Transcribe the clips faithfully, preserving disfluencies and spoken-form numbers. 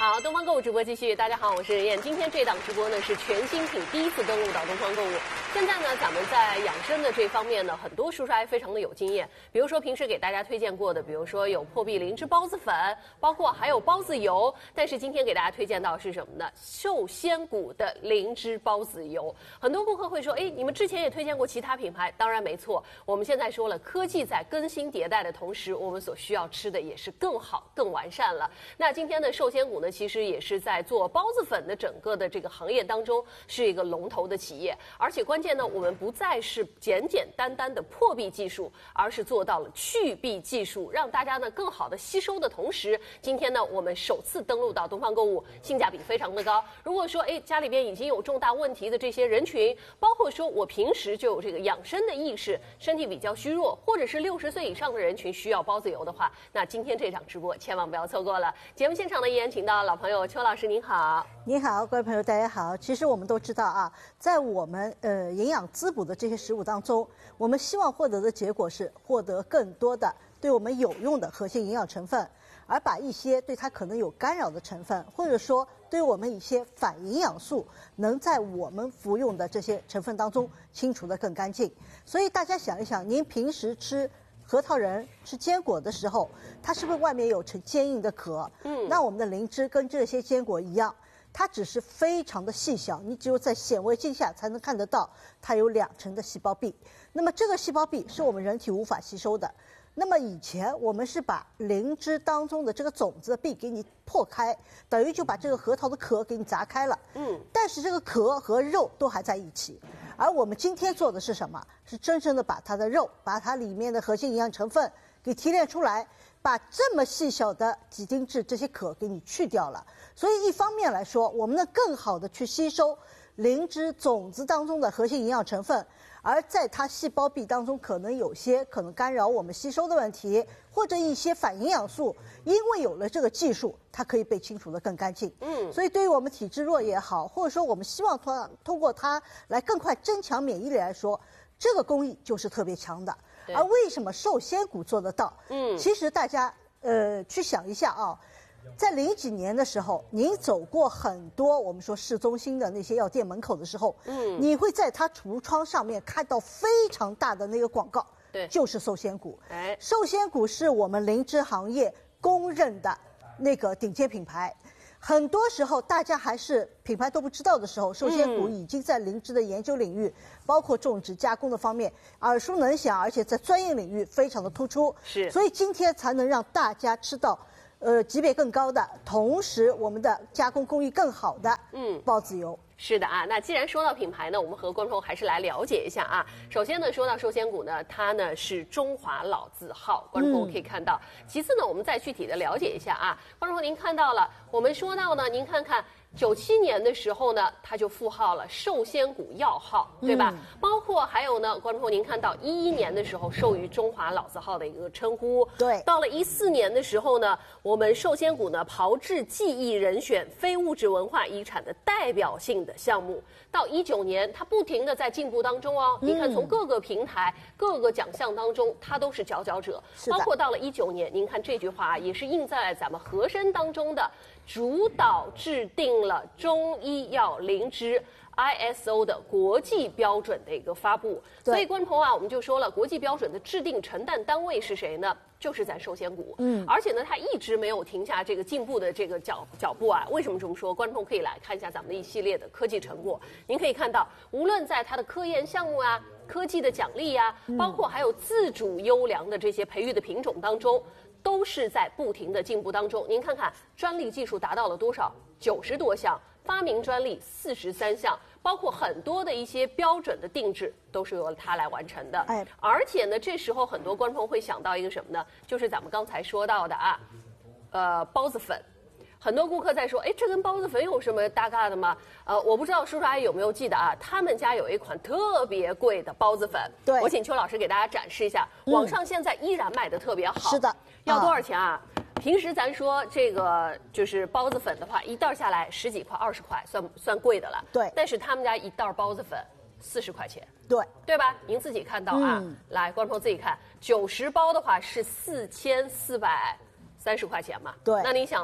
好，东方购物直播继续。大家好，我是任燕。今天这档直播呢是全新品，第一次登陆到东方购物。现在呢，咱们在养生的这方面呢，很多叔叔阿姨非常的有经验。比如说平时给大家推荐过的，比如说有破壁灵芝孢子粉，包括还有孢子油。但是今天给大家推荐到是什么呢？寿仙谷的灵芝孢子油。很多顾客会说，哎，你们之前也推荐过其他品牌？当然没错，我们现在说了，科技在更新迭代的同时，我们所需要吃的也是更好、更完善了。那今天的寿仙谷呢？其实也是在做孢子粉的整个的这个行业当中是一个龙头的企业，而且关键呢，我们不再是简简单单的破壁技术，而是做到了去壁技术，让大家呢更好的吸收的同时，今天呢我们首次登陆到东方购物，性价比非常的高。如果说哎家里边已经有重大问题的这些人群，包括说我平时就有这个养生的意识，身体比较虚弱，或者是六十岁以上的人群需要孢子油的话，那今天这场直播千万不要错过了。节目现场呢依然请到老朋友邱老师，您好。 您好，各位朋友，大家好。其实我们都知道啊，在我们呃营养滋补的这些食物当中，我们希望获得的结果是获得更多的对我们有用的核心营养成分，而把一些对它可能有干扰的成分，或者说对我们一些反营养素，能在我们服用的这些成分当中清除得更干净。所以大家想一想，您平时吃核桃仁吃坚果的时候，它是不是外面有层坚硬的壳？嗯，那我们的灵芝跟这些坚果一样，它只是非常的细小，你只有在显微镜下才能看得到它有两层的细胞壁。那么这个细胞壁是我们人体无法吸收的。那么以前我们是把灵芝当中的这个种子的壁给你破开，等于就把这个核桃的壳给你砸开了。嗯，但是这个壳和肉都还在一起。而我们今天做的是什么？是真正的把它的肉，把它里面的核心营养成分给提炼出来，把这么细小的几丁质这些壳给你去掉了。所以一方面来说，我们能更好的去吸收灵芝种子当中的核心营养成分，而在它细胞壁当中可能有些可能干扰我们吸收的问题，或者一些反营养素，因为有了这个技术，它可以被清除得更干净。嗯，所以对于我们体质弱也好，或者说我们希望通通过它来更快增强免疫力来说，这个工艺就是特别强的。而为什么寿仙谷做得到？嗯，其实大家呃去想一下啊。在零几年的时候，您走过很多我们说市中心的那些药店门口的时候，嗯，你会在它橱窗上面看到非常大的那个广告，对，就是寿仙谷。哎，寿仙谷是我们灵芝行业公认的那个顶尖品牌。很多时候大家还是品牌都不知道的时候，寿仙谷已经在灵芝的研究领域，包括种植加工的方面耳熟能详，而且在专业领域非常的突出。是，所以今天才能让大家吃到呃，级别更高的，同时我们的加工工艺更好的，嗯，孢子油。 是的啊，那既然说到品牌呢，我们和观众还是来了解一下啊。首先呢，说到寿仙谷呢，它呢是中华老字号，观众可以看到。嗯、其次呢，我们再具体的了解一下啊，观众您看到了，我们说到呢，您看看。九七年的时候呢，它就复号了寿仙谷药号，对吧？嗯、包括还有呢，观众您看到一一年的时候授予中华老字号的一个称呼。对。到了一四年的时候呢，我们寿仙谷呢炮制技艺人选非物质文化遗产的代表性的项目。到一九年，它不停的在进步当中哦。嗯、你看，从各个平台、各个奖项当中，它都是佼佼者。包括到了一九年，您看这句话也是印在咱们和珅当中的。主导制定了中医药灵芝 I S O 的国际标准的一个发布，所以观众朋友啊，我们就说了，国际标准的制定承担单位是谁呢？就是咱寿仙谷。嗯，而且呢，它一直没有停下这个进步的这个脚脚步啊。为什么这么说？观众可以来看一下咱们的一系列的科技成果。您可以看到，无论在它的科研项目啊、科技的奖励呀、啊，包括还有自主优良的这些培育的品种当中。都是在不停的进步当中。您看看，专利技术达到了多少？九十多项，发明专利四十三项，包括很多的一些标准的定制，都是由它来完成的。哎，而且呢，这时候很多观众会想到一个什么呢？就是咱们刚才说到的啊，呃，孢子粉。很多顾客在说，哎，这跟孢子粉有什么搭嘎的吗？呃，我不知道叔叔阿姨有没有记得啊？他们家有一款特别贵的孢子粉，对，我请邱老师给大家展示一下。嗯、网上现在依然卖的特别好。是的，要多少钱啊？啊平时咱说这个就是孢子粉的话，一袋下来十几块、二十块，算算贵的了。对，但是他们家一袋孢子粉四十块钱。对，对吧？您自己看到啊，嗯、来，观众自己看，九十包的话是四千四百三十块钱嘛。对，那您想。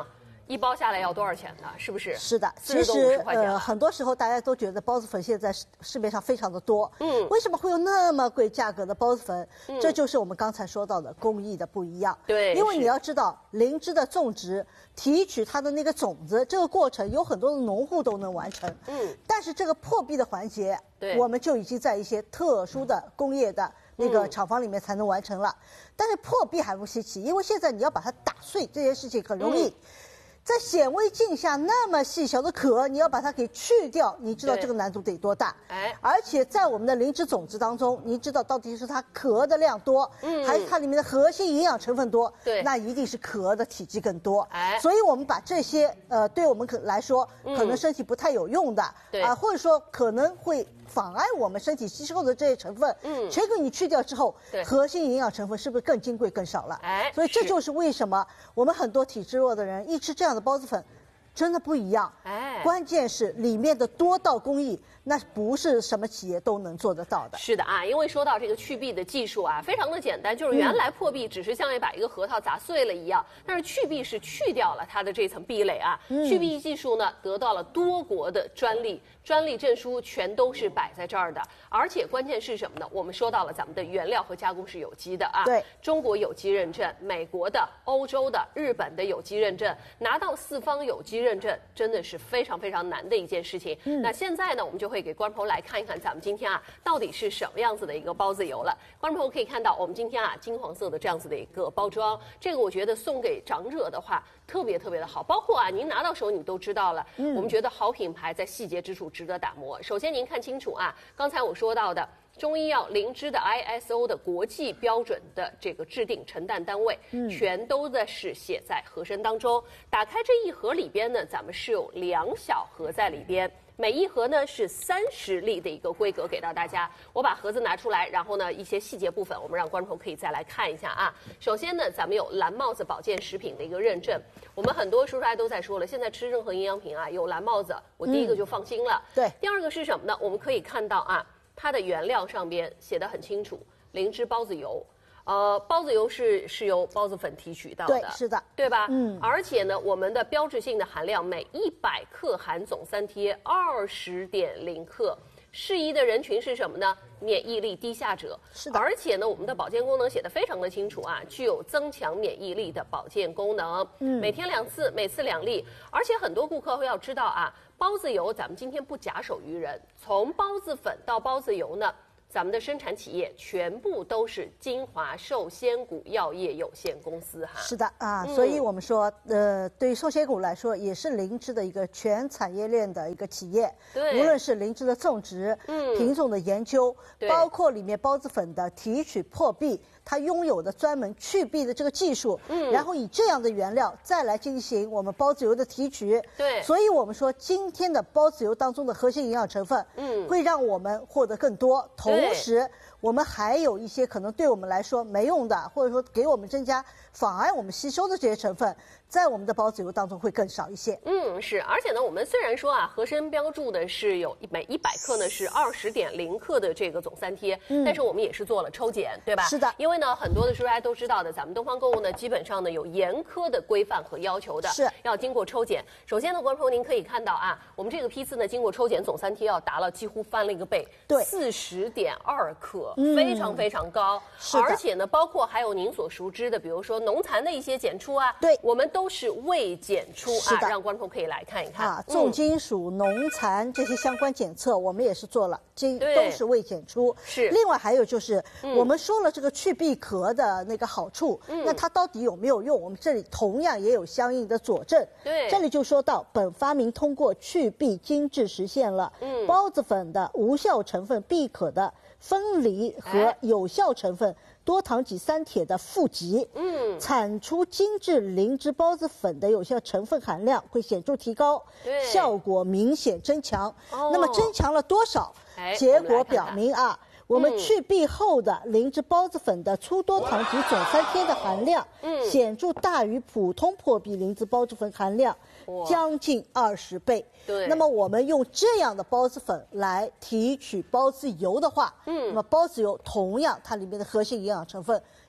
一包下来要多少钱呢？是不是？ 是的， 其实呃，很多时候大家都觉得孢子粉现在市面上非常的多，嗯，为什么会有那么贵价格的孢子粉？嗯、这就是我们刚才说到的工艺的不一样。 对， 因为你要知道，灵芝的种植、提取它的那个种子，这个过程有很多的农户都能完成，嗯，但是这个破壁的环节， 对， 我们就已经在一些特殊的工业的那个厂房里面才能完成了。嗯、但是破壁还不稀奇，因为现在你要把它打碎这件事情很容易。嗯，在显微镜下那么细小的壳，你要把它给去掉，你知道这个难度得多大？哎，而且在我们的灵芝种子当中，你知道到底是它壳的量多，嗯，还是它里面的核心营养成分多？ 对， 那一定是壳的体积更多。哎，所以我们把这些呃，对我们可来说，可能身体不太有用的，对啊、呃，或者说可能会妨碍我们身体吸收的这些成分，嗯，全给你去掉之后，对，核心营养成分是不是更金贵、更少了？哎，所以这就是为什么我们很多体质弱的人一吃这样的孢子粉，真的不一样。哎，关键是里面的多道工艺，那不是什么企业都能做得到的。 是的啊，因为说到这个去壁的技术啊，非常的简单，就是原来破壁只是像把一个核桃砸碎了一样，但是去壁是去掉了它的这层壁垒啊。嗯、去壁技术呢，得到了多国的专利。专利证书全都是摆在这儿的，而且关键是什么呢？我们说到了咱们的原料和加工是有机的啊， 对， 中国有机认证，美国的、欧洲的、日本的有机认证，拿到四方有机认证真的是非常非常难的一件事情。嗯、那现在呢，我们就会给观众朋友来看一看咱们今天啊到底是什么样子的一个孢子油了。观众朋友可以看到，我们今天啊金黄色的这样子的一个包装，这个我觉得送给长者的话特别特别的好，包括啊您拿到手你都知道了，嗯、我们觉得好品牌在细节之处值得打磨。首先您看清楚啊，刚才我说到的中医药灵芝的 I S O 的国际标准的这个制定承担单位，嗯、全都的是写在盒身当中。打开这一盒里边呢，咱们是有两小盒在里边。每一盒呢是三十粒的一个规格给到大家，我把盒子拿出来，然后呢一些细节部分我们让观众可以再来看一下啊。首先呢，咱们有蓝帽子保健食品的一个认证，我们很多叔叔阿姨都在说了，现在吃任何营养品啊有蓝帽子，我第一个就放心了。 嗯、对， 第二个是什么呢？我们可以看到啊，它的原料上边写得很清楚，灵芝孢子油。呃，孢子油是是由孢子粉提取到的， 对，是的， 对吧？嗯，而且呢，我们的标志性的含量每一百克含总三贴二十点零克，适宜的人群是什么呢？免疫力低下者。 是的， 而且呢，我们的保健功能写得非常的清楚啊，具有增强免疫力的保健功能。嗯，每天两次，每次两粒。而且很多顾客会要知道啊，孢子油咱们今天不假手于人，从孢子粉到孢子油呢。咱们的生产企业全部都是金华寿仙谷药业有限公司哈。 是的啊，嗯、所以我们说，呃，对于寿仙谷来说，也是灵芝的一个全产业链的一个企业。 对， 无论是灵芝的种植、嗯、品种的研究，包括里面孢子粉的提取破壁。它拥有的专门去壁的这个技术，嗯，然后以这样的原料再来进行我们孢子油的提取， 对， 所以我们说今天的孢子油当中的核心营养成分，嗯，会让我们获得更多，同时我们还有一些可能对我们来说没用的，或者说给我们增加妨碍我们吸收的这些成分，在我们的孢子油当中会更少一些。 嗯，是，而且呢，我们虽然说啊，盒身标注的是有每一百克呢是二十点零克的这个总三贴，嗯，但是我们也是做了抽检，对吧？ 是的， 因为呢，很多的叔叔大家都知道的，咱们东方购物呢，基本上呢有严苛的规范和要求的， 是要经过抽检。首先呢，观众朋友您可以看到啊，我们这个批次呢，经过抽检总三贴要达了几乎翻了一个倍， 对， 四十点二克，嗯，非常非常高。 是的， 而且呢，包括还有您所熟知的，比如说农残的一些检出啊， 对， 我们都是未检出啊，让观众可以来看一看啊，重金属、农残这些相关检测，我们也是做了，这都是未检出。 是， 另外还有就是，嗯、我们说了这个去壁壳的那个好处，嗯、那它到底有没有用？我们这里同样也有相应的佐证。 对， 这里就说到，本发明通过去壁精致实现了，嗯，孢子粉的无效成分壁可的分离和有效成分。哎多糖己三铁的负极，嗯，产出精致灵芝孢子粉的有效成分含量会显著提高， 对， 效果明显增强。哦、那么增强了多少？ 哎、 结果表明啊。我们去壁后的灵芝孢子粉的粗多糖级总三贴的含量，嗯，显著大于普通破壁灵芝孢子粉含量，将近二十倍。 对， 那么我们用这样的孢子粉来提取孢子油的话，嗯，那么孢子油同样它里面的核心营养成分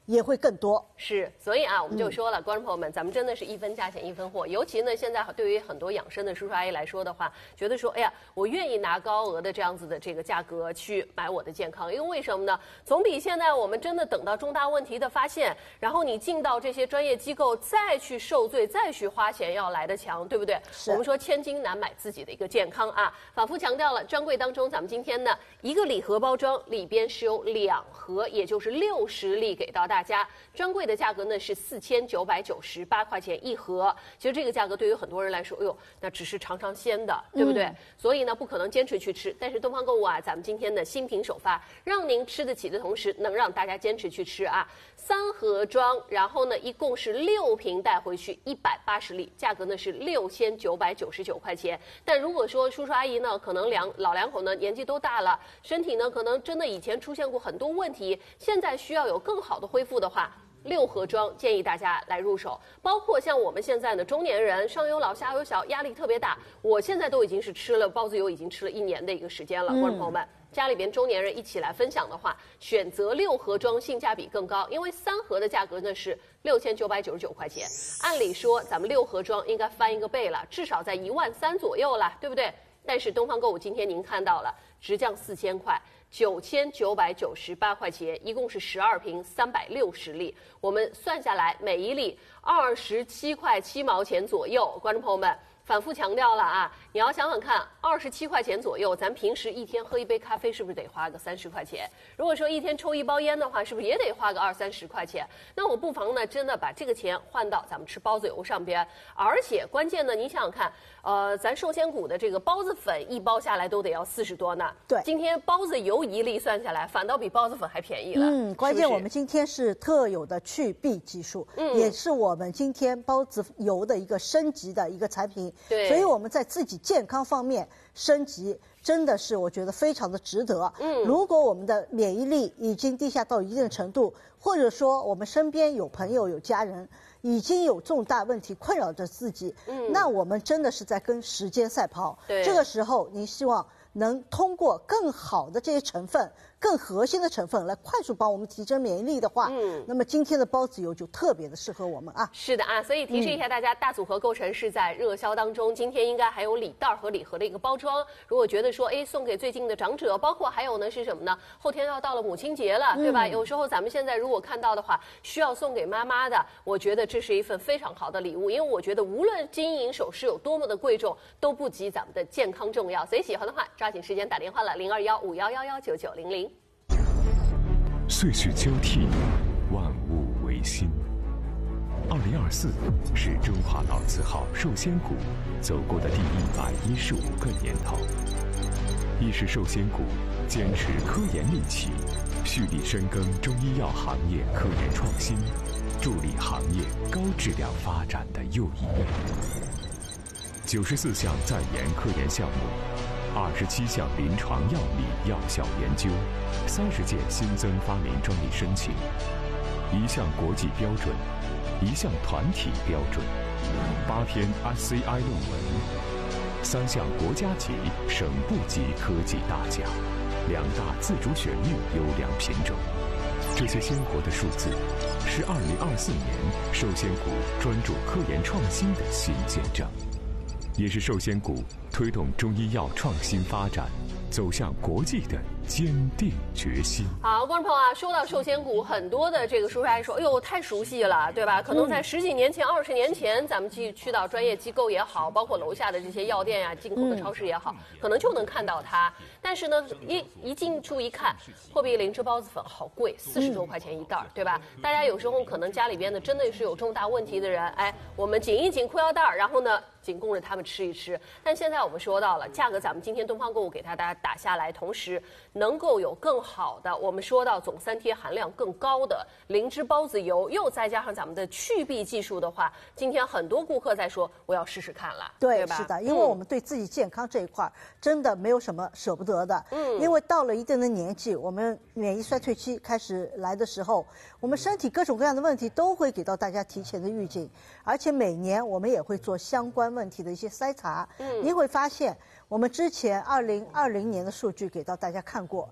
也会更多。 是，所以啊，我们就说了，嗯、观众朋友们，咱们真的是一分价钱一分货。尤其呢，现在对于很多养生的叔叔阿姨来说的话，觉得说，哎呀，我愿意拿高额的这样子的这个价格去买我的健康，因为为什么呢？总比现在我们真的等到重大问题的发现，然后你进到这些专业机构再去受罪、再去花钱要来的强，对不对？我们说千金难买自己的一个健康啊，反复强调了，专柜当中，咱们今天呢一个礼盒包装里边是有两盒，也就是六十粒给到大家。专柜的价格呢是四千九百九十八块钱一盒。其实这个价格对于很多人来说，哎呦，那只是尝尝鲜的，对不对？嗯、所以呢，不可能坚持去吃。但是东方购物啊，咱们今天的新品首发，让您吃得起的同时，能让大家坚持去吃啊。三盒装，然后呢，一共是六瓶带回去，一百八十粒，价格呢是六千九百九十九块钱。但如果说叔叔阿姨呢，可能两老两口呢年纪都大了，身体呢可能真的以前出现过很多问题，现在需要有更好的恢复的话，六盒装建议大家来入手。包括像我们现在的中年人，上有老下有小，压力特别大，我现在都已经是吃了包子油已经吃了一年的一个时间了，观众朋友们。家里边中年人一起来分享的话，选择六盒装性价比更高，因为三盒的价格呢是六千九百九十九块钱。按理说咱们六盒装应该翻一个倍了，至少在一万三左右了，对不对？但是东方购物今天您看到了，直降四千块，九千九百九十八块钱，一共是十二瓶，三百六十粒。我们算下来，每一粒二十七块七毛钱左右。观众朋友们，反复强调了啊，你要想想看，二十七块钱左右，咱平时一天喝一杯咖啡是不是得花个三十块钱？如果说一天抽一包烟的话，是不是也得花个二三十块钱？那我不妨呢，真的把这个钱换到咱们吃包子油上边。而且关键呢，你想想看，呃，咱寿仙谷的这个包子粉一包下来都得要四十多呢。 对， 今天包子油一粒算下来，反倒比包子粉还便宜了。 嗯，关键我们今天是特有的去弊技术，嗯，也是我们今天包子油的一个升级的一个产品。 对， 所以我们在自己健康方面升级，真的是我觉得非常的值得。嗯，如果我们的免疫力已经低下到一定程度，或者说我们身边有朋友有家人已经有重大问题困扰着自己，嗯，那我们真的是在跟时间赛跑。 对， 这个时候您希望能通过更好的这些成分、更核心的成分来快速帮我们提升免疫力的话，嗯，那么今天的包子油就特别的适合我们啊。 是的啊，所以提示一下大家，大组合购成是在热销当中，今天应该还有礼袋和礼盒的一个包装。如果觉得说，哎，送给最近的长者，包括还有呢是什么呢？后天要到了母亲节了，对吧？嗯，有时候咱们现在如果看到的话，需要送给妈妈的，我觉得这是一份非常好的礼物，因为我觉得无论金银首饰有多么的贵重，都不及咱们的健康重要。所以喜欢的话，抓紧时间打电话了，零二幺五幺幺幺九九零零。 岁序交替，万物维新。二零二四是中华老字号寿仙谷走过的第一百一十五个年头，亦是寿仙谷坚持科研利器，蓄力深耕中医药行业科研创新，助力行业高质量发展的又一面。九十四项在研科研项目，二十七项临床药理药效研究，三十件新增发明专利申请，一项国际标准，一项团体标准，八篇 I C I 论文，三项国家级、省部级科技大奖，两大自主选育优良品种。这些鲜活的数字，是二零二四年寿仙谷专注科研创新的新见证，也是寿仙谷推动中医药创新发展走向国际的坚定决心。 好，观众朋友啊，说到寿仙谷，很多的这个叔叔阿姨说，哎呦，太熟悉了，对吧？可能在十几年前、二十年前，咱们去去到专业机构也好，包括楼下的这些药店呀、进口的超市也好，可能就能看到它。但是呢，一一进处一看，破壁灵芝包子粉好贵，四十多块钱一袋，对吧？大家有时候可能家里边的真的是有重大问题的人，哎，我们紧一紧裤腰带，然后呢，仅供着他们吃一吃。但现在我们说到了价格，咱们今天东方购物给大家打下来，同时能够有更好的，我们说到总三贴含量更高的灵芝包子油，又再加上咱们的去弊技术的话，今天很多顾客在说我要试试看了， 对， 对吧？ 是的，因为我们对自己健康这一块、嗯、真的没有什么舍不得的，嗯，因为到了一定的年纪，我们免疫衰退期开始来的时候，我们身体各种各样的问题都会给到大家提前的预警，而且每年我们也会做相关问题的一些筛查，嗯，您会发现我们之前二零二零年的数据给到大家看过。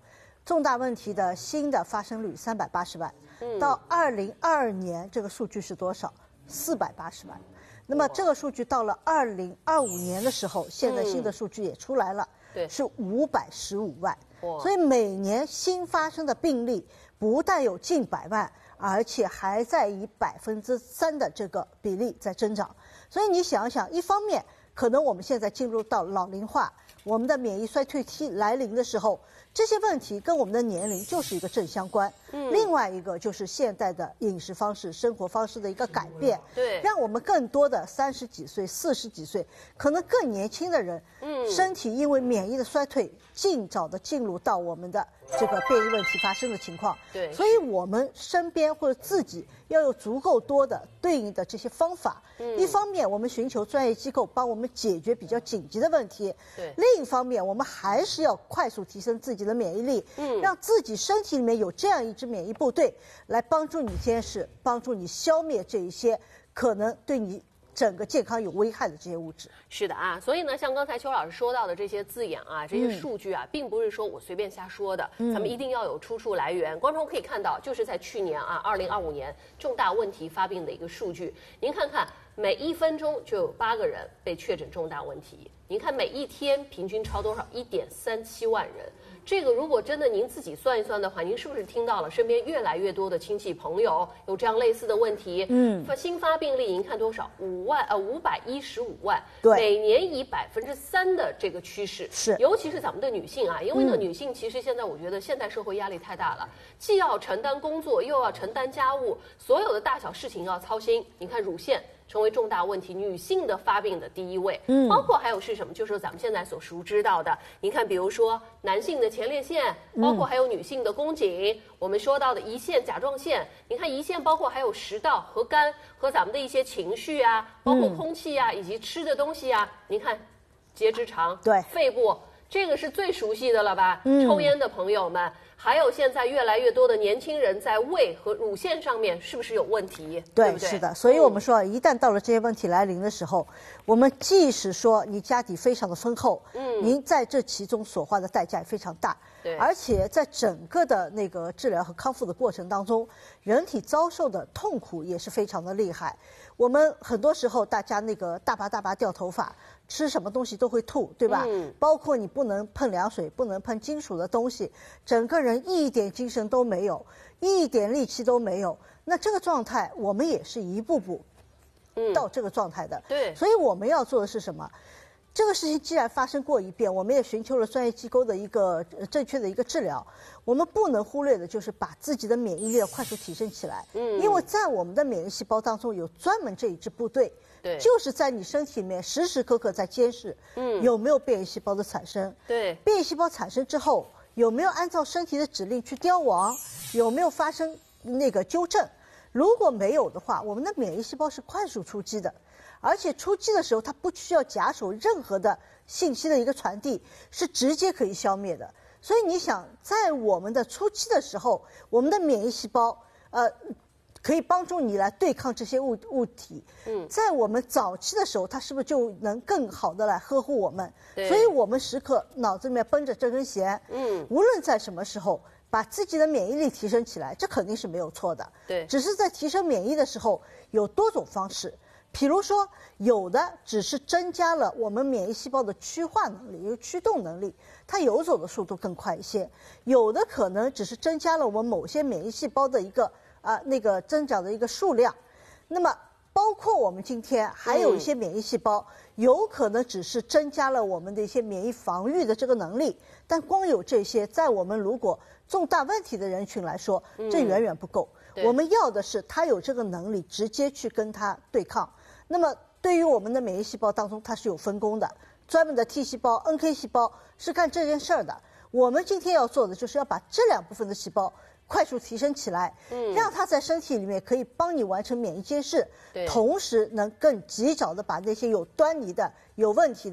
重大问题的新的发生率三百八十万，嗯、到二零二二年这个数据是多少？四百八十万。那么这个数据到了二零二五年的时候，现在新的数据也出来了， 对， 是五百十五万。所以每年新发生的病例不但有近百万，而且还在以百分之三的这个比例在增长。所以你想想，一方面可能我们现在进入到老龄化，我们的免疫衰退期来临的时候，这些问题跟我们的年龄就是一个正相关。嗯，另外一个就是现代的饮食方式、生活方式的一个改变， 对， 让我们更多的三十几岁、四十几岁，可能更年轻的人，嗯，身体因为免疫的衰退，尽早的进入到我们的这个变异问题发生的情况。 对， 所以我们身边或者自己要有足够多的对应的这些方法。嗯，一方面我们寻求专业机构帮我们解决比较紧急的问题， 对， 另一方面我们还是要快速提升自己的免疫力，嗯，让自己身体里面有这样一支免疫部队来帮助你监视，帮助你消灭这一些可能对你整个健康有危害的这些物质。 是的啊，所以呢，像刚才邱老师说到的这些字眼啊，这些数据啊，嗯、并不是说我随便瞎说的，嗯、咱们一定要有出处来源。观众可以看到，就是在去年啊，二零二五年重大问题发病的一个数据，您看看，每一分钟就有八个人被确诊重大问题。您看每一天平均超多少？一点三七万人。这个如果真的您自己算一算的话，您是不是听到了身边越来越多的亲戚朋友有这样类似的问题？嗯，新发病例您看多少？五万呃五百一十五万， 对， 每年以百分之三的这个趋势。 是， 尤其是咱们的女性啊，因为呢，嗯、女性其实现在我觉得现代社会压力太大了，既要承担工作，又要承担家务，所有的大小事情要操心。你看乳腺成为重大问题，女性的发病的第一位，嗯，包括还有是什么？就是咱们现在所熟知到的，你看，比如说男性的前列腺，包括还有女性的宫颈，嗯、我们说到的胰腺、甲状腺，你看胰腺包括还有食道和肝和咱们的一些情绪啊，包括空气啊，嗯、以及吃的东西啊，你看，结直肠， 对， 肺部，这个是最熟悉的了吧？嗯、抽烟的朋友们。还有现在越来越多的年轻人在胃和乳腺上面是不是有问题？ 对， 对不对？ 是的。所以我们说，一旦到了这些问题来临的时候，我们即使说你家底非常的丰厚，嗯，您在这其中所花的代价也非常大， 对， 而且在整个的那个治疗和康复的过程当中，人体遭受的痛苦也是非常的厉害。我们很多时候大家那个大拔大拔掉头发，吃什么东西都会吐，对吧？嗯，包括你不能碰凉水，不能碰金属的东西，整个人一点精神都没有，一点力气都没有。那这个状态，我们也是一步步到这个状态的。 嗯、对， 所以我们要做的是什么？这个事情既然发生过一遍，我们也寻求了专业机构的一个正确的一个治疗。我们不能忽略的就是把自己的免疫力快速提升起来。嗯，因为在我们的免疫细胞当中有专门这一支部队， 对， 就是在你身体里面时时刻刻在监视，嗯，有没有变异细胞的产生。 对， 变异细胞产生之后，有没有按照身体的指令去凋亡，有没有发生那个纠正？如果没有的话，我们的免疫细胞是快速出击的。而且出击的时候，它不需要假手任何的信息的一个传递，是直接可以消灭的。所以你想，在我们的初期的时候，我们的免疫细胞，呃，可以帮助你来对抗这些物物体。嗯，在我们早期的时候，它是不是就能更好的来呵护我们？ 对。 所以我们时刻脑子里面绷着这根弦。嗯。无论在什么时候，把自己的免疫力提升起来，这肯定是没有错的。 对。 只是在提升免疫的时候，有多种方式。比如说，有的只是增加了我们免疫细胞的趋化能力，有驱动能力，它游走的速度更快一些；有的可能只是增加了我们某些免疫细胞的一个啊、呃、那个增长的一个数量。那么，包括我们今天还有一些免疫细胞，嗯、有可能只是增加了我们的一些免疫防御的这个能力，但光有这些，在我们如果重大问题的人群来说，这远远不够。嗯、我们要的是它有这个能力，直接去跟它对抗。那么，对于我们的免疫细胞当中，它是有分工的，专门的 T 细胞、N K 细胞是干这件事儿的。我们今天要做的就是要把这两部分的细胞快速提升起来，嗯，让它在身体里面可以帮你完成免疫监视，同时能更及早的把那些有端倪的、有问题的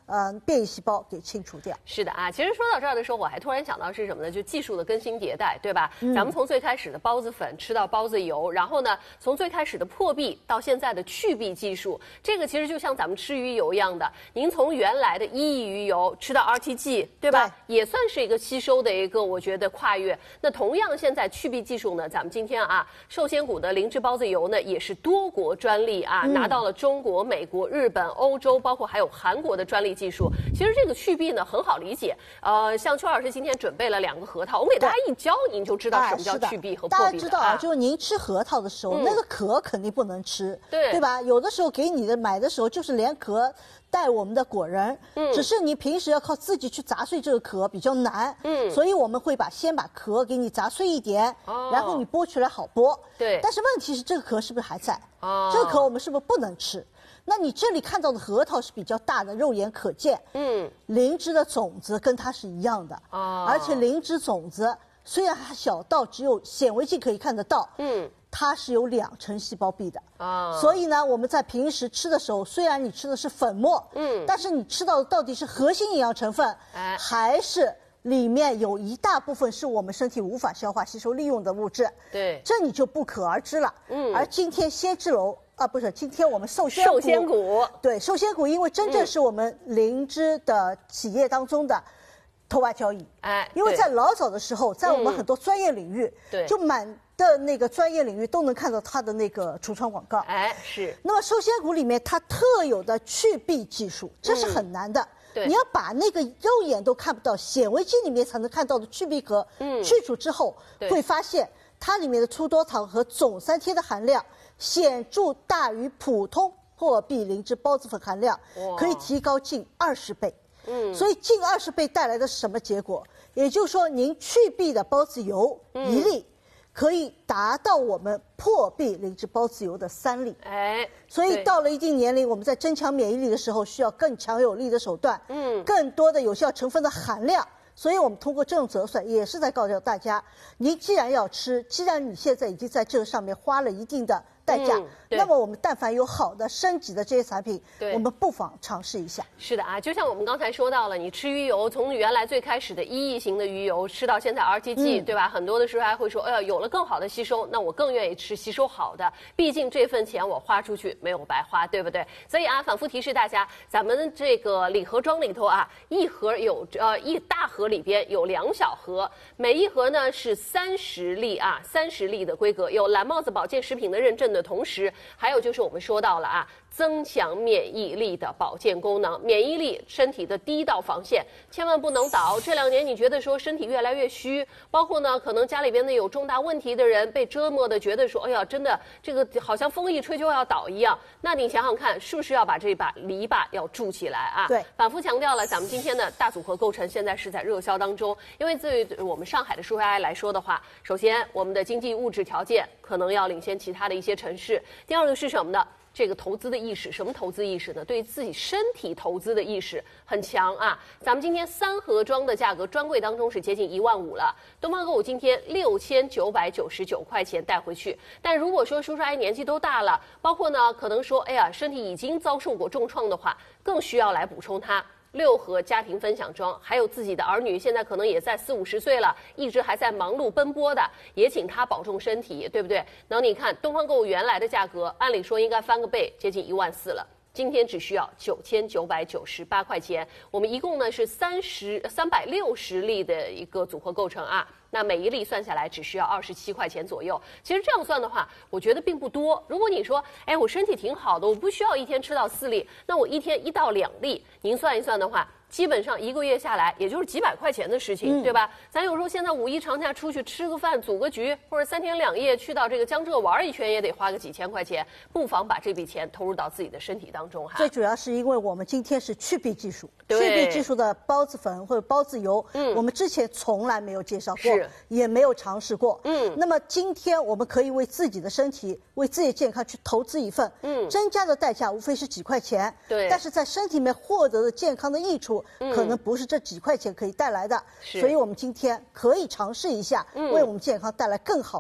呃变异细胞给清除掉。 是的啊，其实说到这儿的时候，我还突然想到是什么呢？就技术的更新迭代，对吧？嗯、咱们从最开始的孢子粉吃到孢子油，然后呢，从最开始的破壁到现在的去壁技术，这个其实就像咱们吃鱼油一样的，您从原来的一亿鱼油吃到 R T G， 对吧？对，也算是一个吸收的一个我觉得跨越。那同样，现在去壁技术呢，咱们今天啊，寿仙谷的灵芝孢子油呢，也是多国专利啊，嗯、拿到了中国、美国、日本、欧洲，包括还有韩国的专利技术。其实这个去壁呢很好理解，呃，像邱老师今天准备了两个核桃，我们给大家一教，您就知道什么叫去壁和破壁了。 大家知道啊，就是您吃核桃的时候，嗯、那个壳肯定不能吃， 对对吧？有的时候给你的买的时候就是连壳带我们的果仁，嗯，只是你平时要靠自己去砸碎这个壳比较难，嗯，所以我们会把先把壳给你砸碎一点，哦，然后你剥出来好剥， 对。 但是问题是这个壳是不是还在？哦，这个壳我们是不是不能吃？那你这里看到的核桃是比较大的，肉眼可见。嗯，灵芝的种子跟它是一样的。哦，而且灵芝种子虽然它小到只有显微镜可以看得到，嗯，它是有两层细胞壁的。哦，所以呢，我们在平时吃的时候，虽然你吃的是粉末，嗯，但是你吃到的到底是核心营养成分，哎，还是里面有一大部分是我们身体无法消化吸收利用的物质。 对， 这你就不可而知了。嗯，而今天先知楼。啊，不是，今天我们寿仙寿仙谷， 对，寿仙谷，因为真正是我们灵芝的企业当中的头把交椅。哎，因为在老早的时候，在我们很多专业领域，对，就满的那个专业领域都能看到它的那个橱窗广告。 哎，是。 那么寿仙谷里面它特有的去壁技术，这是很难的。对，你要把那个肉眼都看不到，显微镜里面才能看到的去壁壳，嗯，去除之后，会发现它里面的粗多糖和总三萜的含量显著大于普通破壁灵芝孢子粉含量，可以提高近二十倍。嗯，所以近二十倍带来的是什么结果？也就是说，您去壁的孢子油一粒，可以达到我们破壁灵芝孢子油的三粒。哎，所以到了一定年龄，我们在增强免疫力的时候，需要更强有力的手段，嗯，更多的有效成分的含量。所以我们通过这种折算，也是在告诉大家，您既然要吃，既然你现在已经在这个上面花了一定的代价，嗯、那么我们但凡有好的升级的这些产品，我们不妨尝试一下。 是的啊，就像我们刚才说到了，你吃鱼油，从原来最开始的一亿型的鱼油吃到现在 R T G，、嗯、对吧？很多的时候还会说，哎呀，有了更好的吸收，那我更愿意吃吸收好的，毕竟这份钱我花出去没有白花，对不对？所以啊，反复提示大家，咱们这个礼盒装里头啊，一盒有呃一大盒里边有两小盒，每一盒呢是三十粒啊，三十粒的规格，有蓝帽子保健食品的认证的同时，还有就是我们说到了啊，增强免疫力的保健功能，免疫力身体的第一道防线，千万不能倒。这两年你觉得说身体越来越虚，包括呢可能家里边呢有重大问题的人被折磨的觉得说，哎呀，真的这个好像风一吹就要倒一样，那你想想看，是不是要把这把篱笆要筑起来啊？ 对， 反复强调了，咱们今天的大组合构成现在是在热销当中，因为对于我们上海的舒癌来说的话，首先我们的经济物质条件可能要领先其他的一些城市，第二个是什么呢？这个投资的意识，什么投资意识呢？对自己身体投资的意识很强啊！咱们今天三盒装的价格，专柜当中是接近一万五了。东方购物今天六千九百九十九块钱带回去。但如果说叔叔阿姨年纪都大了，包括呢可能说，哎呀，身体已经遭受过重创的话，更需要来补充它。六盒家庭分享装，还有自己的儿女，现在可能也在四五十岁了，一直还在忙碌奔波的，也请他保重身体，对不对？然后你看东方购物原来的价格，按理说应该翻个倍，接近一万四了。今天只需要九千九百九十八块钱，我们一共呢是三十三百六十粒的一个组合构成啊。那每一粒算下来只需要二十七块钱左右。其实这样算的话，我觉得并不多。如果你说，哎，我身体挺好的，我不需要一天吃到四粒，那我一天一到两粒，您算一算的话，基本上一个月下来也就是几百块钱的事情，嗯、对吧？咱有时候现在五一长假出去吃个饭、组个局，或者三天两夜去到这个江浙玩一圈，也得花个几千块钱，不妨把这笔钱投入到自己的身体当中哈。 最主要是因为我们今天是去壁技术，去壁技术的孢子粉或者孢子油，嗯，我们之前从来没有介绍过。也没有尝试过，嗯，那么今天我们可以为自己的身体、为自己的健康去投资一份，嗯，增加的代价无非是几块钱，对，但是在身体里面获得的健康的益处，嗯、可能不是这几块钱可以带来的，所以我们今天可以尝试一下，嗯、为我们健康带来更好的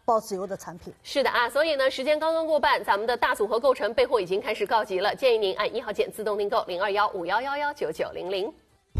孢子油的产品。 是的啊，所以呢，时间刚刚过半，咱们的大组合购成备货已经开始告急了，建议您按一号键自动订购零二幺五幺幺幺九九零零。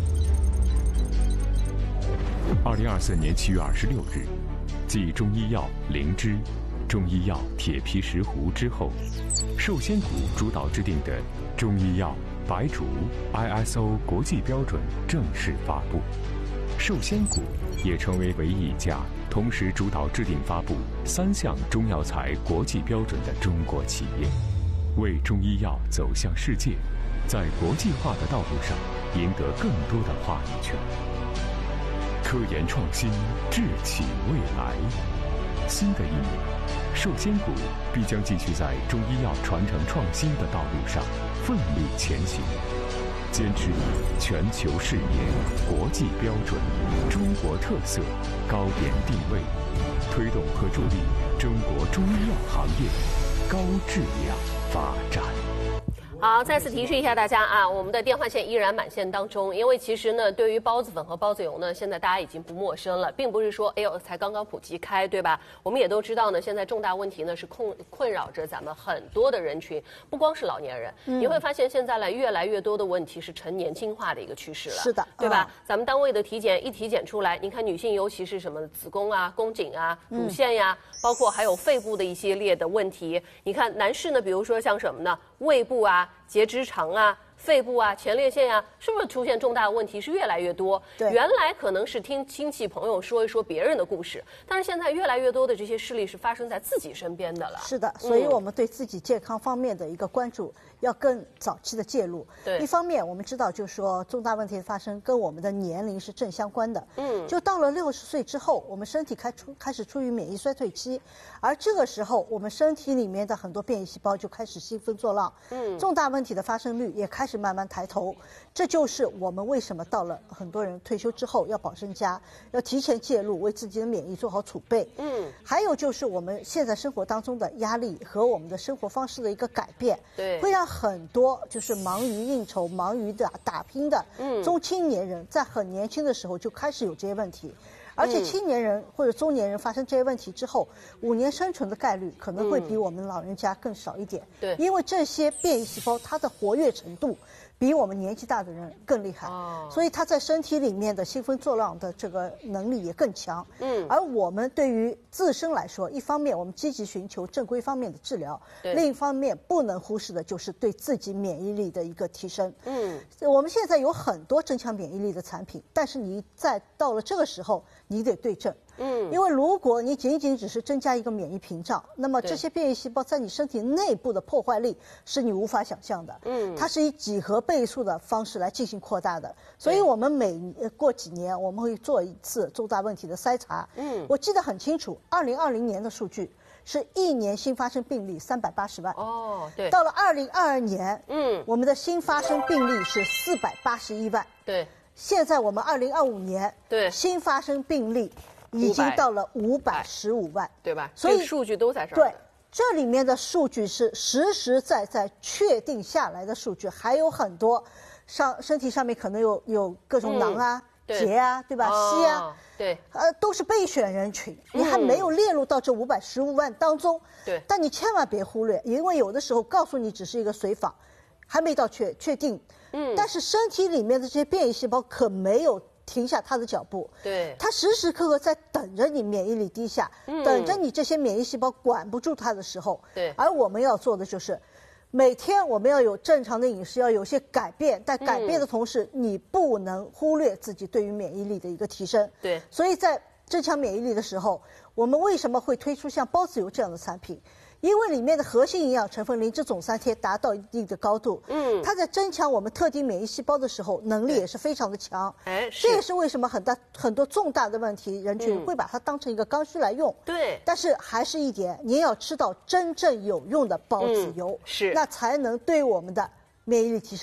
二零二四年七月二十六日，继中医药灵芝、中医药铁皮石斛之后，寿仙谷主导制定的中医药白术 I S O 国际标准正式发布。寿仙谷也成为唯一一家同时主导制定发布三项中药材国际标准的中国企业，为中医药走向世界，在国际化的道路上赢得更多的话语权。科研创新，智企未来。新的一年，寿仙谷必将继续在中医药传承创新的道路上奋力前行，坚持全球视野、国际标准、中国特色、高点定位，推动和助力中国中医药行业高质量发展。 好，再次提示一下大家啊，我们的电话线依然满线当中，因为其实呢，对于孢子粉和孢子油呢，现在大家已经不陌生了，并不是说哎呦才刚刚普及开，对吧？我们也都知道呢，现在重大问题呢是困困扰着咱们很多的人群，不光是老年人，嗯、你会发现现在呢越来越多的问题是呈年轻化的一个趋势了， 是的， 对吧？ 嗯、 咱们单位的体检一体检出来，你看女性尤其是什么子宫啊、宫颈啊、乳腺呀、啊，嗯、包括还有肺部的一系列的问题，你看男士呢，比如说像什么呢，胃部啊。结直肠啊、肺部啊、前列腺啊，是不是出现重大问题是越来越多？ 对， 原来可能是听亲戚朋友说一说别人的故事，但是现在越来越多的这些事例是发生在自己身边的了。 是的，所以我们对自己健康方面的一个关注，要更早期的介入。 对， 一方面我们知道，就是说重大问题的发生跟我们的年龄是正相关的。 嗯， 就到了六十岁之后，我们身体开出开始处于免疫衰退期，而这个时候我们身体里面的很多变异细胞就开始兴风作浪。嗯，重大问题的发生率也开始慢慢抬头，这就是我们为什么到了很多人退休之后要保身家，要提前介入，为自己的免疫做好储备。 嗯， 还有就是我们现在生活当中的压力和我们的生活方式的一个改变， 对， 会让很多就是忙于应酬、忙于打打拼的中青年人，在很年轻的时候就开始有这些问题。而且青年人或者中年人发生这些问题之后，五年生存的概率可能会比我们老人家更少一点。 对， 因为这些变异细胞它的活跃程度比我们年纪大的人更厉害， 哦、 所以它在身体里面的兴风作浪的这个能力也更强。嗯，而我们对于自身来说，一方面我们积极寻求正规方面的治疗，另一方面不能忽视的就是对自己免疫力的一个提升。嗯，我们现在有很多增强免疫力的产品，但是你在到了这个时候，你得对症。嗯，因为如果你仅仅只是增加一个免疫屏障，那么这些变异细胞在你身体内部的破坏力是你无法想象的。嗯，它是以几何倍数的方式来进行扩大的，所以我们每过几年我们会做一次重大问题的筛查。嗯，我记得很清楚，二零二零年的数据是一年新发生病例三百八十万。 哦，对。到了二零二二年，嗯，我们的新发生病例是四百八十一万。 对。 现在我们二零二五年， 对， 新发生病例已经到了五百十五万， 对吧？ 所以数据都在这儿。 对，这里面的数据是实实在在确定下来的数据，还有很多上身体上面可能有有各种囊啊、 嗯、 结啊，对吧？ 哦、 疝啊， 对， 呃，都是备选人群，你还没有列入到这五百十五万当中。 对， 但你千万别忽略，因为有的时候告诉你只是一个随访，还没到确确定。嗯，但是身体里面的这些变异细胞可没有停下它的脚步， 对， 它时时刻刻在等着你免疫力低下，嗯、等着你这些免疫细胞管不住它的时候。 对， 而我们要做的就是，每天我们要有正常的饮食，要有些改变，但改变的同时，嗯、你不能忽略自己对于免疫力的一个提升。 对， 所以在增强免疫力的时候，我们为什么会推出像孢子油这样的产品？因为里面的核心营养成分灵芝总三萜达到一定的高度，嗯，它在增强我们特定免疫细胞的时候，能力也是非常的强。 哎， 这也是为什么很大很多重大的问题人群会把它当成一个刚需来用。 对， 但是还是一点，您要吃到真正有用的孢子油， 嗯、是， 那才能对我们的免疫力提升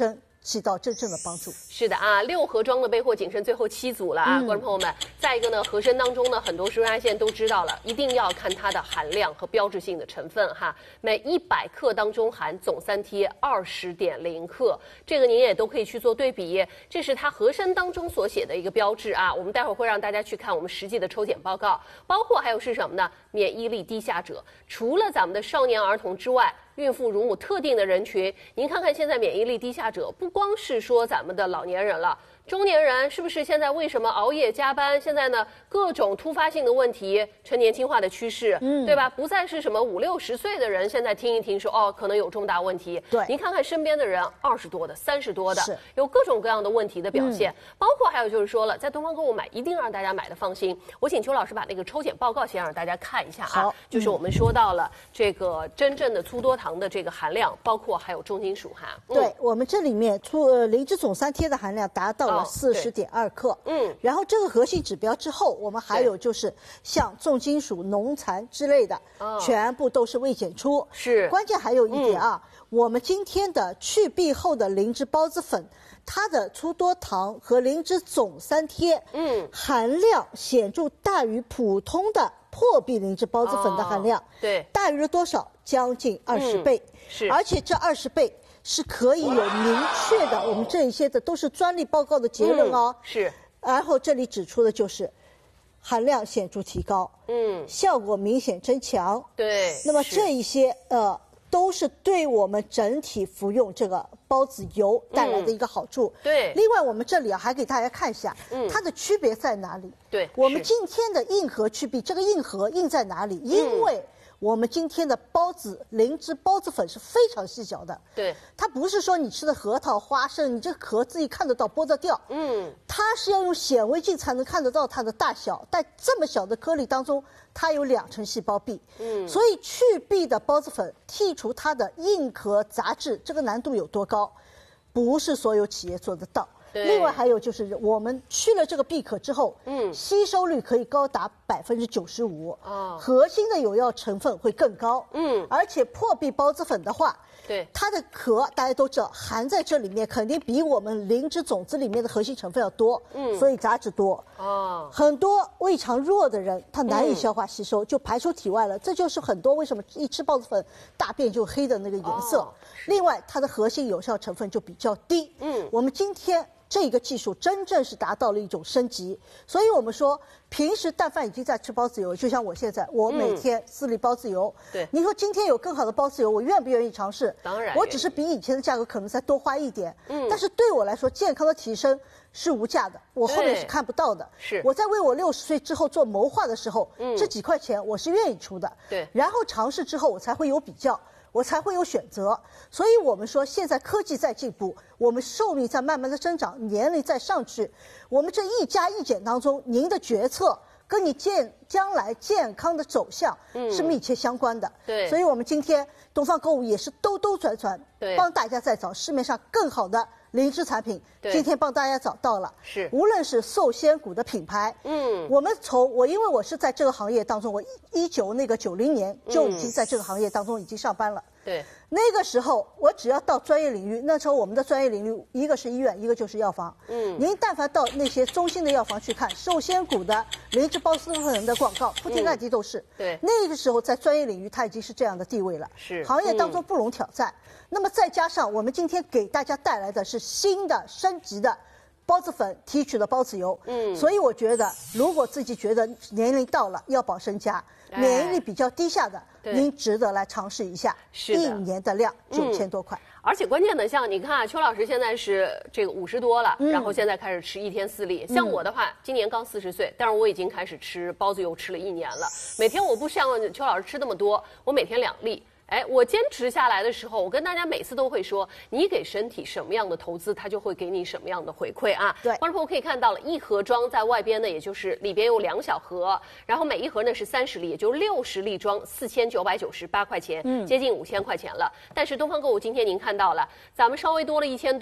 起到真正的帮助。 是的啊，六盒装的备货仅剩最后七组了啊，嗯、观众朋友们。再一个呢，合参当中呢，很多舒压线都知道了，一定要看它的含量和标志性的成分哈。每一百克当中含总三贴二十点零克，这个您也都可以去做对比。这是它合参当中所写的一个标志啊。我们待会儿会让大家去看我们实际的抽检报告，包括还有是什么呢？免疫力低下者，除了咱们的少年儿童之外。孕妇、乳母特定的人群，您看看现在免疫力低下者，不光是说咱们的老年人了，中年人是不是现在为什么熬夜加班？现在呢，各种突发性的问题呈年轻化的趋势，嗯，对吧？不再是什么五六十岁的人，现在听一听说哦，可能有重大问题。 对， 您看看身边的人，二十多的、三十多的，有各种各样的问题的表现，嗯、包括还有就是说了，在东方购物买一定让大家买的放心。我请邱老师把那个抽检报告先让大家看一下啊， 好， 就是我们说到了这个真正的粗多糖的这个含量，包括还有重金属哈。 嗯、对我们这里面粗呃灵芝总三贴的含量达到了四十点二克，嗯，然后这个核心指标之后，我们还有就是像重金属、农残之类的，哦、全部都是未检出。 是， 关键还有一点啊，嗯、我们今天的去壁后的灵芝孢子粉，它的粗多糖和灵芝总三贴，嗯，含量显著大于普通的破壁灵芝孢子粉的含量，哦、 对， 大于了多少？将近二十倍， 嗯、是， 而且这二十倍是可以有明确的，我们这一些的都是专利报告的结论哦， 嗯、是。 然后这里指出的就是含量显著提高，嗯，效果明显增强， 对。 那么这一些呃都是对我们整体服用这个孢子油带来的一个好处， 嗯、对。 另外我们这里啊还给大家看一下，嗯，它的区别在哪里？ 对， 我们今天的硬核去壁，这个硬核硬在哪里？因为、嗯我们今天的孢子灵芝孢子粉是非常细小的， 对， 它不是说你吃的核桃、花生，你这个壳自己看得到、剥得掉，嗯，它是要用显微镜才能看得到它的大小，在这么小的颗粒当中，它有两层细胞壁，嗯，所以去壁的孢子粉剔除它的硬壳杂质，这个难度有多高？不是所有企业做得到。另外还有就是，我们去了这个闭壳之后，嗯，吸收率可以高达百分之九十五，哦，核心的有药成分会更高，嗯，而且破壁孢子粉的话， 对， 它的壳大家都知道含在这里面，肯定比我们灵芝种子里面的核心成分要多，嗯，所以杂质多，哦，很多胃肠弱的人他难以消化吸收，嗯、就排出体外了，这就是很多为什么一吃孢子粉大便就黑的那个颜色。哦、另外，它的核心有效成分就比较低，嗯，我们今天。这个技术真正是达到了一种升级，所以我们说，平时但凡已经在吃孢子油，就像我现在，我每天四粒孢子油。嗯、对，你说今天有更好的孢子油，我愿不愿意尝试？ 当然， 我只是比以前的价格可能再多花一点，嗯，但是对我来说，健康的提升是无价的，我后面是看不到的。 是， 我在为我六十岁之后做谋划的时候，嗯，这几块钱我是愿意出的。 对， 然后尝试之后，我才会有比较。我才会有选择，所以我们说现在科技在进步，我们寿命在慢慢的增长，年龄在上去，我们这一加一减当中，您的决策跟你健将来健康的走向是密切相关的。嗯、 对， 所以我们今天东方购物也是兜兜转转，帮大家在找市面上更好的灵芝产品，今天帮大家找到了。 是， 无论是寿仙谷的品牌，嗯，我们从我因为我是在这个行业当中，我一九那个九零年就已经在这个行业当中已经上班了。 对， 那个时候我只要到专业领域，那时候我们的专业领域一个是医院，一个就是药房。嗯，您但凡到那些中心的药房去看寿仙谷的灵芝孢子粉的广告，铺天盖地都是。 嗯、对， 那个时候在专业领域它已经是这样的地位了， 是行业当中不容挑战。嗯、那么再加上我们今天给大家带来的是新的升级的孢子粉提取的孢子油，嗯，所以我觉得如果自己觉得年龄到了要保身家，免疫力比较低下的。您值得来尝试一下， 是一年的量九千多块、嗯， 而且关键的，像你看啊，邱老师现在是这个五十多了、嗯，然后现在开始吃一天四粒。像我的话，嗯、今年刚四十岁，但是我已经开始吃孢子油，吃了一年了。每天我不像邱老师吃那么多，我每天两粒。哎，我坚持下来的时候，我跟大家每次都会说，你给身体什么样的投资，它就会给你什么样的回馈啊。 对， 观众朋友可以看到了，一盒装在外边呢，也就是里边有两小盒，然后每一盒呢是三十粒，也就是六十粒装，四千九百九十八块钱，嗯，接近五千块钱了。但是东方购物今天您看到了，咱们稍微多了一千多。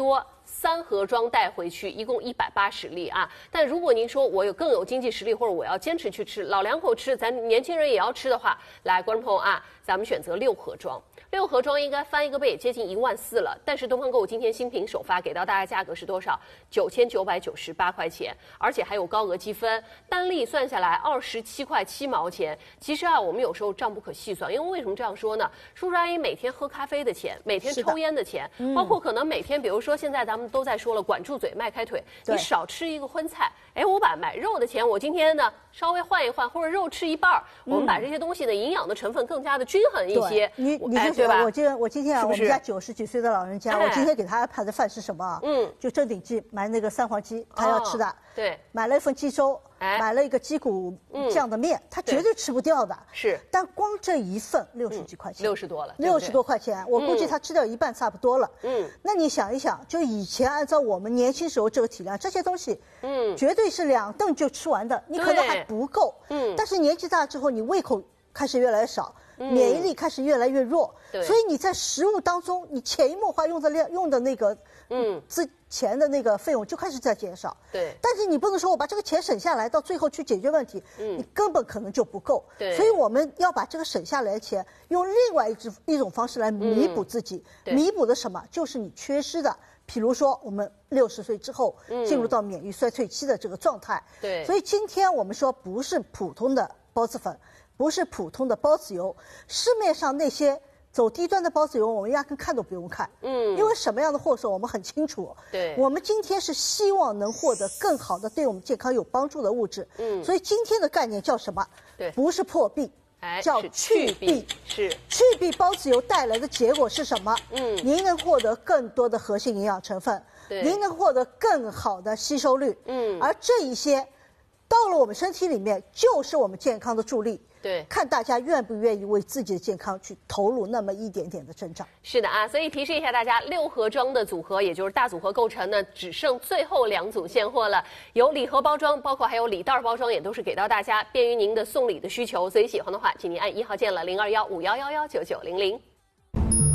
三盒装带回去，一共一百八十粒啊。但如果您说我有更有经济实力，或者我要坚持去吃，老两口吃，咱年轻人也要吃的话，来，观众朋友啊，咱们选择六盒装。六盒装应该翻一个倍，接近一万四了。但是东方购物今天新品首发给到大家价格是多少？九千九百九十八块钱，而且还有高额积分，单粒算下来二十七块七毛钱。其实啊，我们有时候账不可细算，因为为什么这样说呢？叔叔阿姨每天喝咖啡的钱，每天抽烟的钱，的包括可能每天，比如说现在咱们都在说了，管住嘴，迈开腿，你少吃一个荤菜。哎，我把买肉的钱，我今天呢稍微换一换，或者肉吃一半，我们把这些东西的营养的成分更加的均衡一些。 你你哎对吧？我今我今天啊， 是不是我们家九十几岁的老人家， 哎、 我今天给他安排的饭是什么啊？嗯，就正鼎记买那个三黄鸡，他要吃的。 哦、对， 买了一份鸡粥。 哎、 买了一个鸡骨酱的面，嗯、他绝对吃不掉的。 是， 但光这一份六十几块钱， 六十、嗯、多了， 六十多块钱，我估计他吃掉一半差不多了。嗯，那你想一想，就以前按照我们年轻时候这个体量，这些东西，嗯，绝对是两顿就吃完的，你可能还不够。嗯，但是年纪大之后，你胃口开始越来越少。嗯、免疫力开始越来越弱，所以你在食物当中，你潜移默化用的量用的那个，嗯，之前的那个费用就开始在减少。 对， 但是你不能说我把这个钱省下来，到最后去解决问题，嗯，你根本可能就不够。 对， 所以我们要把这个省下来的钱，用另外一种一种方式来弥补自己。嗯、弥补的什么？就是你缺失的。比如说，我们六十岁之后进入到免疫衰退期的这个状态。 对， 所以今天我们说不是普通的孢子粉。不是普通的孢子油，市面上那些走低端的孢子油，我们压根看都不用看，嗯，因为什么样的货色我们很清楚。 对， 我们今天是希望能获得更好的对我们健康有帮助的物质，嗯，所以今天的概念叫什么？ 对， 不是破壁， 哎， 叫去壁， 是去壁孢子油带来的结果是什么？嗯，您能获得更多的核心营养成分， 对， 您能获得更好的吸收率，嗯，而这一些到了我们身体里面，就是我们健康的助力。 对， 看大家愿不愿意为自己的健康去投入那么一点点的增长。 是的啊，所以提示一下大家，六盒装的组合，也就是大组合构成呢，只剩最后两组现货了。有礼盒包装，包括还有礼袋包装，也都是给到大家，便于您的送礼的需求。所以喜欢的话，请您按一号键了零二幺五幺幺幺九九零零。